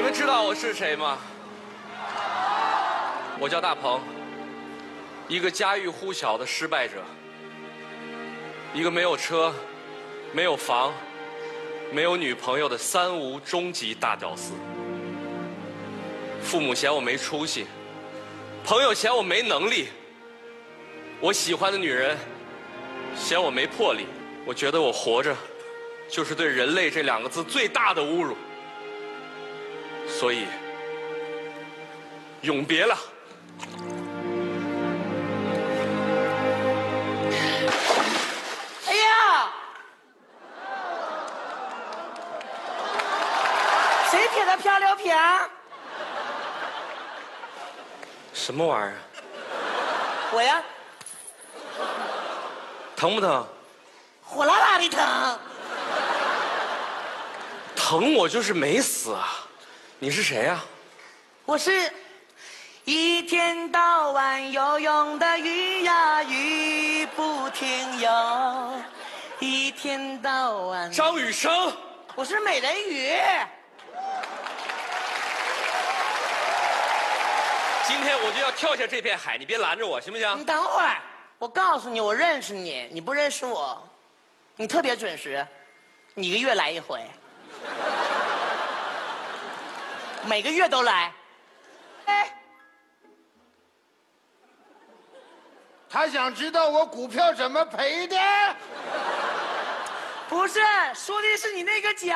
们知道我是谁吗？我叫大鹏，一个家喻户晓的失败者，一个没有车、没有房、没有女朋友的三无终极大屌丝。父母嫌我没出息，朋友嫌我没能力，我喜欢的女人嫌我没魄力。我觉得我活着就是对人类这2个字最大的侮辱，所以永别了。 哎呀，谁贴的漂流瓶？ 什么玩意儿？ 我呀， 疼不疼？ 火辣辣的疼。 疼我就是没死啊！你是谁呀？ 我是一天到晚游泳的鱼呀，鱼不停游，一天到晚。 张雨生。 我是美人鱼。 今天我就要跳下这片海，你别拦着我，行不行？ 你等会儿，我告诉你，我认识你，你不认识我。你特别准时，你1个月来1回，每个月都来。哎， 他想知道我股票怎么赔的？ 不是，说的是你那个脚。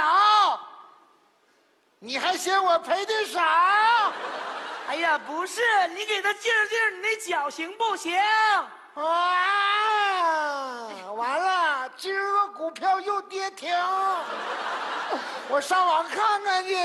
你还嫌我赔的少？ 哎呀，不是，你给他介绍介绍你那脚行不行？ 啊！完了，今儿个股票又跌停，我上网看看去。